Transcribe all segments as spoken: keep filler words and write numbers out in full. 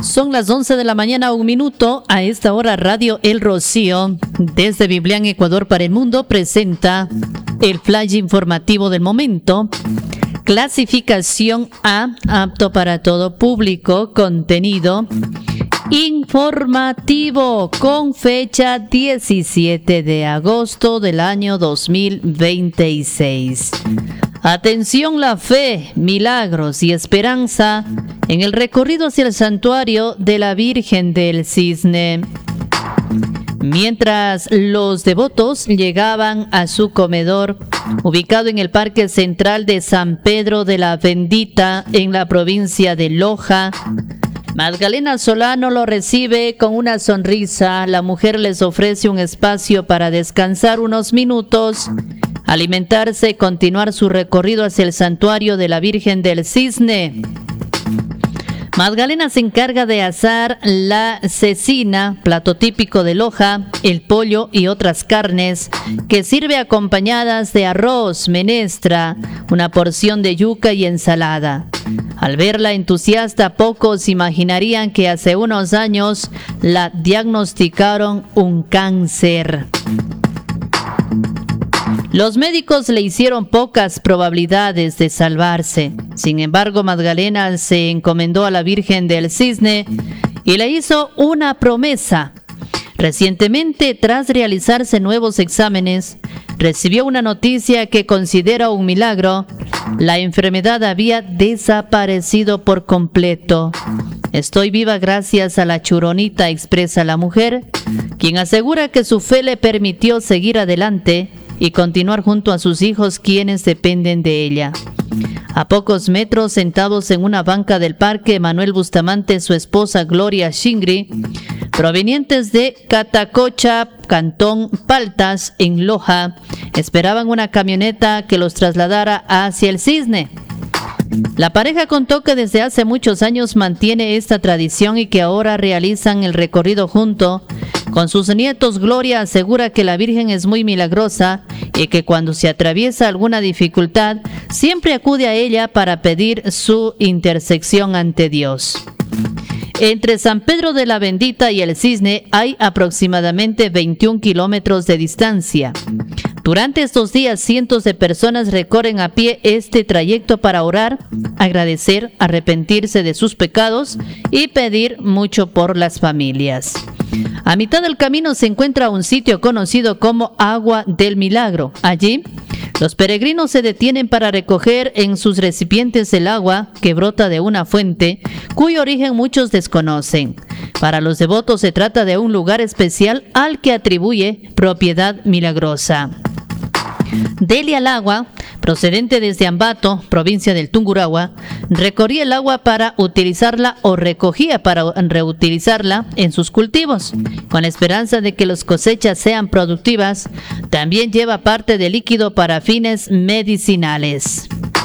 Son las once de la mañana, un minuto. A esta hora, Radio El Rocío, desde Biblián, Ecuador para el mundo, presenta el flash informativo del momento. Clasificación A, apto para todo público. Contenido informativo con fecha diecisiete de agosto del año dos mil veintiséis. Atención, la fe, milagros y esperanza en el recorrido hacia el santuario de la Virgen del Cisne. Mientras los devotos llegaban a su comedor, ubicado en el Parque Central de San Pedro de la Bendita, en la provincia de Loja, Magdalena Solano lo recibe con una sonrisa. La mujer les ofrece un espacio para descansar unos minutos, alimentarse y continuar su recorrido hacia el santuario de la Virgen del Cisne. Magdalena se encarga de asar la cecina, plato típico de Loja, el pollo y otras carnes, que sirve acompañadas de arroz, menestra, una porción de yuca y ensalada. Al verla entusiasta, pocos imaginarían que hace unos años la diagnosticaron un cáncer. Los médicos le hicieron pocas probabilidades de salvarse. Sin embargo, Magdalena se encomendó a la Virgen del Cisne y le hizo una promesa. Recientemente, tras realizarse nuevos exámenes, recibió una noticia que considera un milagro. La enfermedad había desaparecido por completo. Estoy viva gracias a la Churonita, expresa la mujer, quien asegura que su fe le permitió seguir adelante y continuar junto a sus hijos, quienes dependen de ella. A pocos metros, sentados en una banca del parque, Manuel Bustamante y su esposa Gloria Shingri, provenientes de Catacocha, Cantón Paltas, en Loja, esperaban una camioneta que los trasladara hacia el Cisne. La pareja contó que desde hace muchos años mantiene esta tradición y que ahora realizan el recorrido junto con sus nietos. Gloria asegura que la Virgen es muy milagrosa y que cuando se atraviesa alguna dificultad, siempre acude a ella para pedir su intersección ante Dios. Entre San Pedro de la Bendita y el Cisne hay aproximadamente veintiún kilómetros de distancia. Durante estos días, cientos de personas recorren a pie este trayecto para orar, agradecer, arrepentirse de sus pecados y pedir mucho por las familias. A mitad del camino se encuentra un sitio conocido como Agua del Milagro. Allí, los peregrinos se detienen para recoger en sus recipientes el agua que brota de una fuente, cuyo origen muchos desconocen. Para los devotos se trata de un lugar especial al que atribuye propiedad milagrosa. Delia Lagua, procedente desde Ambato, provincia del Tungurahua, recorría el agua para utilizarla o recogía para reutilizarla en sus cultivos. Con la esperanza de que las cosechas sean productivas, también lleva parte del líquido para fines medicinales.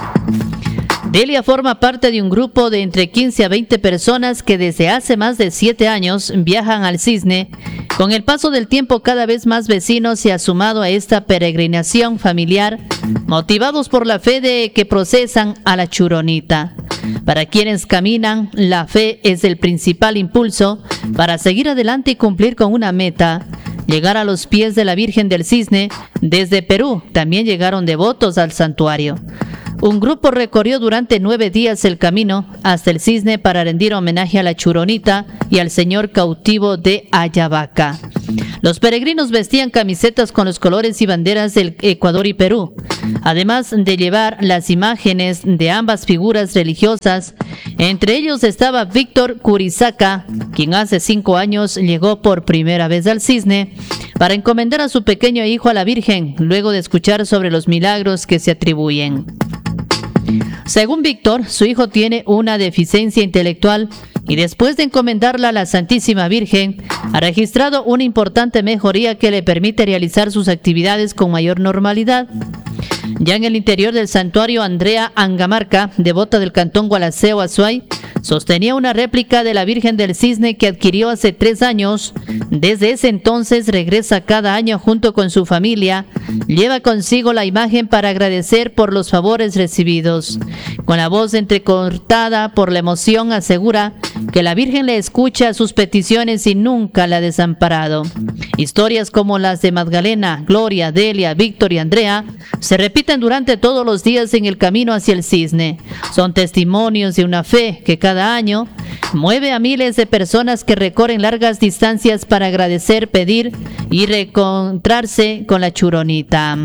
Delia forma parte de un grupo de entre quince a veinte personas que desde hace más de siete años viajan al Cisne. Con el paso del tiempo, cada vez más vecinos se han sumado a esta peregrinación familiar, motivados por la fe de que procesan a la Churonita. Para quienes caminan, la fe es el principal impulso para seguir adelante y cumplir con una meta: llegar a los pies de la Virgen del Cisne. Desde Perú también llegaron devotos al santuario. Un grupo recorrió durante nueve días el camino hasta el Cisne para rendir homenaje a la Churonita y al señor cautivo de Ayabaca. Los peregrinos vestían camisetas con los colores y banderas del Ecuador y Perú, además de llevar las imágenes de ambas figuras religiosas. Entre ellos estaba Víctor Curizaca, quien hace cinco años llegó por primera vez al Cisne para encomendar a su pequeño hijo a la Virgen, luego de escuchar sobre los milagros que se atribuyen. Según Víctor, su hijo tiene una deficiencia intelectual y después de encomendarla a la Santísima Virgen, ha registrado una importante mejoría que le permite realizar sus actividades con mayor normalidad. Ya en el interior del santuario, Andrea Angamarca, devota del cantón Gualaceo, Azuay, sostenía una réplica de la Virgen del Cisne que adquirió hace tres años. Desde ese entonces regresa cada año junto con su familia. Lleva consigo la imagen para agradecer por los favores recibidos. Con la voz entrecortada por la emoción, asegura que la Virgen le escucha sus peticiones y nunca la ha desamparado. Historias como las de Magdalena, Gloria, Delia, Víctor y Andrea se repiten durante todos los días en el camino hacia el Cisne. Son testimonios de una fe que cada año mueve a miles de personas que recorren largas distancias para agradecer, pedir y reencontrarse con la Churonita.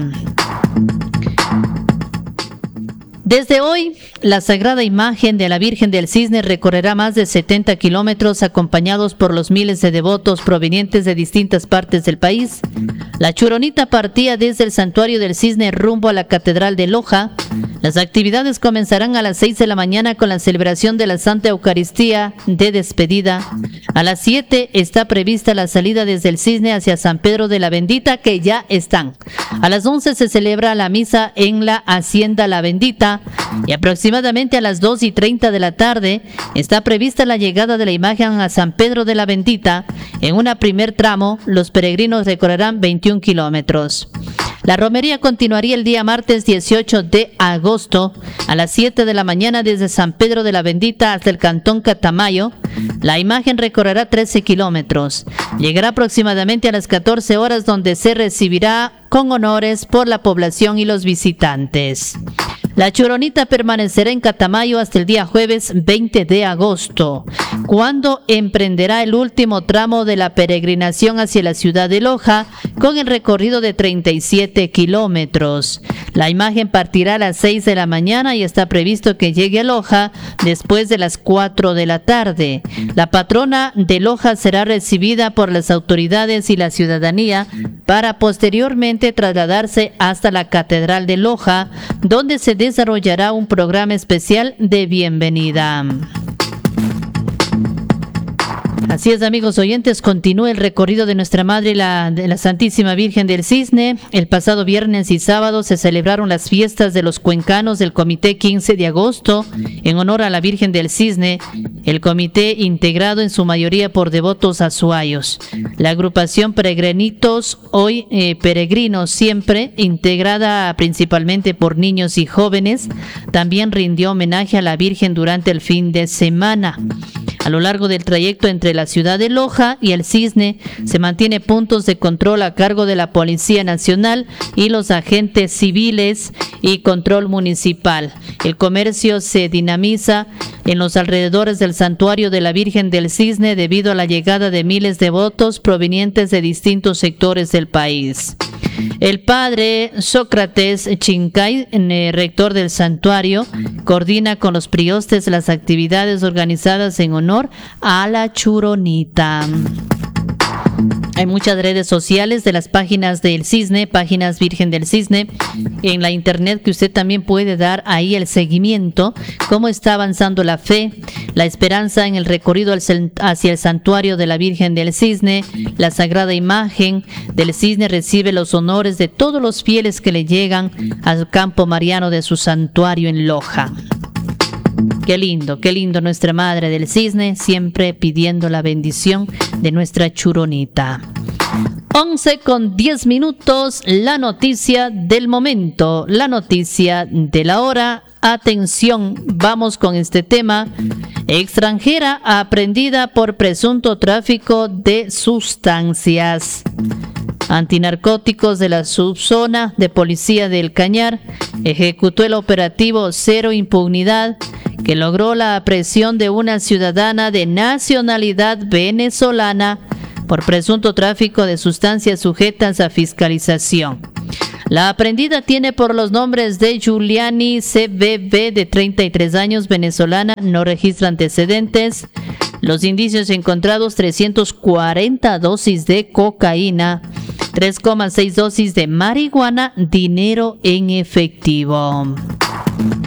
Desde hoy, la sagrada imagen de la Virgen del Cisne recorrerá más de setenta kilómetros acompañados por los miles de devotos provenientes de distintas partes del país. La Churonita partía desde el Santuario del Cisne rumbo a la Catedral de Loja. Las actividades comenzarán a las seis de la mañana con la celebración de la Santa Eucaristía de despedida. A las siete está prevista la salida desde el Cisne hacia San Pedro de la Bendita, que ya están. A las once se celebra la misa en la Hacienda La Bendita y aproximadamente a las dos y treinta de la tarde está prevista la llegada de la imagen a San Pedro de la Bendita. En un primer tramo, los peregrinos recorrerán veintiún kilómetros. La romería continuaría el día martes dieciocho de agosto a las siete de la mañana desde San Pedro de la Bendita hasta el Cantón Catamayo. La imagen recorrerá trece kilómetros. Llegará aproximadamente a las catorce horas, donde se recibirá con honores por la población y los visitantes. La Churonita permanecerá en Catamayo hasta el día jueves veinte de agosto, cuando emprenderá el último tramo de la peregrinación hacia la ciudad de Loja, con el recorrido de treinta y siete kilómetros. La imagen partirá a las seis de la mañana y está previsto que llegue a Loja después de las cuatro de la tarde. La patrona de Loja será recibida por las autoridades y la ciudadanía para posteriormente trasladarse hasta la Catedral de Loja, donde se desarrollará un programa especial de bienvenida. Así es, amigos oyentes, continúa el recorrido de nuestra Madre, la, de la Santísima Virgen del Cisne. El pasado viernes y sábado se celebraron las fiestas de los cuencanos del Comité quince de agosto en honor a la Virgen del Cisne, el comité integrado en su mayoría por devotos azuayos. La agrupación Peregrinitos, hoy eh, Peregrinos Siempre, integrada principalmente por niños y jóvenes, también rindió homenaje a la Virgen durante el fin de semana. A lo largo del trayecto entre la ciudad de Loja y el Cisne se mantiene puntos de control a cargo de la Policía Nacional y los agentes civiles y control municipal. El comercio se dinamiza en los alrededores del santuario de la Virgen del Cisne debido a la llegada de miles de devotos provenientes de distintos sectores del país. El padre Sócrates Chincay, rector del santuario, coordina con los priostes las actividades organizadas en honor a la Churonita. Hay muchas redes sociales de las páginas del Cisne, páginas Virgen del Cisne, en la internet, que usted también puede dar ahí el seguimiento, cómo está avanzando la fe, la esperanza en el recorrido hacia el santuario de la Virgen del Cisne. La sagrada imagen del Cisne recibe los honores de todos los fieles que le llegan al campo mariano de su santuario en Loja. Qué lindo, qué lindo nuestra Madre del Cisne, siempre pidiendo la bendición de nuestra Churonita. once con diez minutos, la noticia del momento, la noticia de la hora. Atención, vamos con este tema. Extranjera aprehendida por presunto tráfico de sustancias. Antinarcóticos de la subzona de policía del Cañar ejecutó el operativo Cero Impunidad, que logró la aprehensión de una ciudadana de nacionalidad venezolana por presunto tráfico de sustancias sujetas a fiscalización. La aprehendida tiene por los nombres de Giuliani C B B, de treinta y tres años, venezolana, no registra antecedentes. Los indicios encontrados: trescientas cuarenta dosis de cocaína, tres coma seis dosis de marihuana, dinero en efectivo.